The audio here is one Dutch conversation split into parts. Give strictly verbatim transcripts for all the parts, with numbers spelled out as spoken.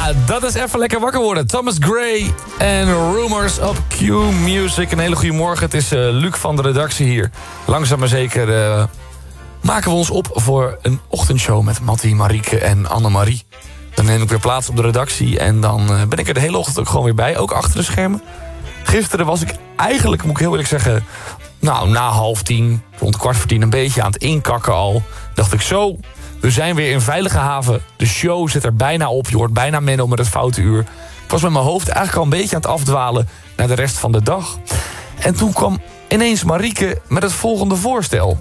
Ja, dat is even lekker wakker worden. Thomas Gray en Rumors op Q Music. Een hele goede morgen. Het is uh, Luc van de redactie hier. Langzaam maar zeker uh, maken we ons op voor een ochtendshow met Mattie, Marieke en Annemarie. Dan neem ik weer plaats op de redactie en dan uh, ben ik er de hele ochtend ook gewoon weer bij. Ook achter de schermen. Gisteren was ik eigenlijk, moet ik heel eerlijk zeggen, nou, na half tien, rond kwart voor tien een beetje aan het inkakken al. Dacht ik zo, we zijn weer in veilige haven. De show zit er bijna op. Je hoort bijna Menno met het foute uur. Ik was met mijn hoofd eigenlijk al een beetje aan het afdwalen naar de rest van de dag. En toen kwam ineens Marieke met het volgende voorstel.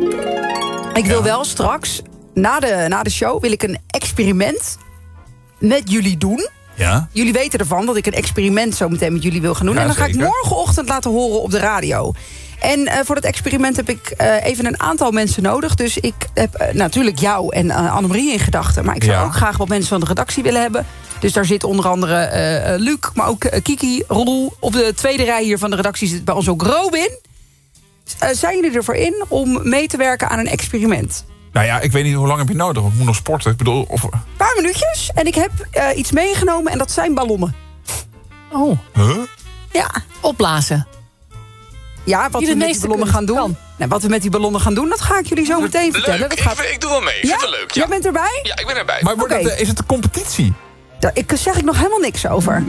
Ik wil wel straks, na de, na de show, wil ik een experiment met jullie doen. Ja? Jullie weten ervan dat ik een experiment zo meteen met jullie wil gaan doen. Ja, en dan ga zeker. ik morgenochtend laten horen op de radio. En uh, voor dat experiment heb ik uh, even een aantal mensen nodig. Dus ik heb uh, natuurlijk jou en uh, Annemarie in gedachten. Maar ik zou Ja. ook graag wat mensen van de redactie willen hebben. Dus daar zit onder andere uh, Luc, maar ook uh, Kiki, Roel. Op de tweede rij hier van de redactie zit bij ons ook Robin. Uh, zijn jullie ervoor in om mee te werken aan een experiment? Nou ja, ik weet niet hoe lang heb je nodig. Want ik moet nog sporten. Ik bedoel, of... Een paar minuutjes. En ik heb uh, iets meegenomen en dat zijn ballonnen. Oh, Huh? Ja. opblazen. Ja, wat Wie we de met die meeste ballonnen kunt, gaan doen. kan. Nou, wat we met die ballonnen gaan doen, dat ga ik jullie zo meteen vertellen. Leuk, Dat ik, gaat... ik doe wel mee. Ik Ja? vind het leuk. Ja. Jij bent erbij? Ja, ik ben erbij. Maar wordt Oké. het, eh, is het een competitie? Daar ik, zeg ik nog helemaal niks over.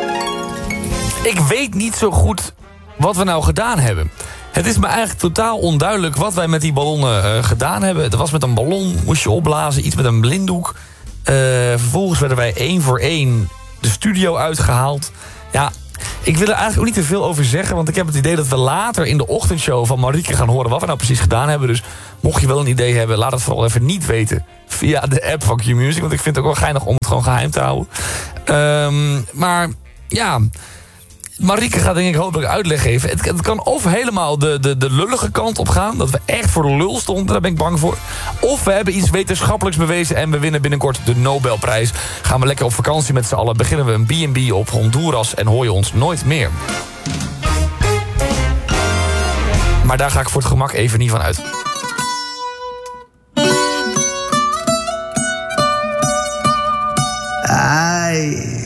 Ik weet niet zo goed wat we nou gedaan hebben. Het is me eigenlijk totaal onduidelijk wat wij met die ballonnen uh, gedaan hebben. Het was met een ballon, moest je opblazen, iets met een blinddoek. Uh, vervolgens werden wij één voor één de studio uitgehaald. Ja, ik wil er eigenlijk ook niet te veel over zeggen, want ik heb het idee dat we later in de ochtendshow van Marieke gaan horen wat we nou precies gedaan hebben. Dus mocht je wel een idee hebben, laat het vooral even niet weten via de app van Q Music. Want ik vind het ook wel geinig om het gewoon geheim te houden. Um, maar ja, Marieke gaat denk ik hopelijk uitleg geven. Het, het kan of helemaal de, de, de lullige kant op gaan, dat we echt voor de lul stonden, daar ben ik bang voor. Of we hebben iets wetenschappelijks bewezen en we winnen binnenkort de Nobelprijs. Gaan we lekker op vakantie met z'n allen, beginnen we een B en B op Honduras en hoor je ons nooit meer. Maar daar ga ik voor het gemak even niet van uit. Ay,